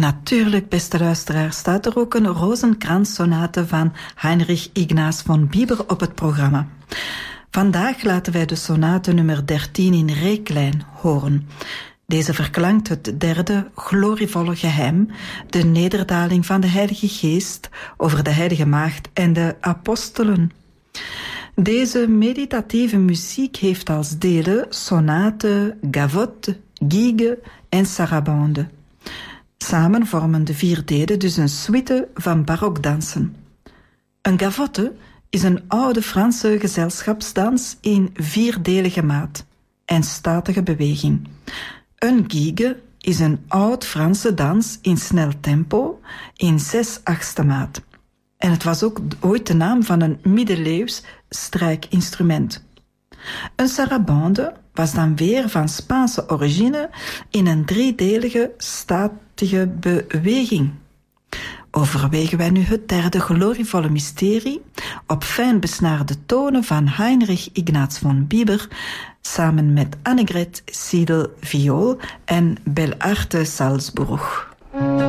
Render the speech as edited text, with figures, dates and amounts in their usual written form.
natuurlijk, beste luisteraars, staat er ook een Rozenkrans-sonate van Heinrich Ignaz von Bieber op het programma. Vandaag laten wij de sonate nummer 13 in Re-klein horen. Deze verklankt het derde glorievolle geheim, de nederdaling van de Heilige Geest over de Heilige Maagd en de apostelen. Deze meditatieve muziek heeft als delen sonate, gavotte, gigue en sarabande. Samen vormen de 4 delen dus een suite van barokdansen. Een gavotte is een oude Franse gezelschapsdans in 4-delige maat en statige beweging. Een gigue is een oud Franse dans in snel tempo in 6/8 maat. En het was ook ooit de naam van een middeleeuws strijkinstrument. Een sarabande was dan weer van Spaanse origine in een 3-delige statige beweging. Overwegen wij nu het derde glorievolle mysterie op fijn besnaarde tonen van Heinrich Ignaz von Bieber samen met Annegret Siedel viool en Belarte Salzburg.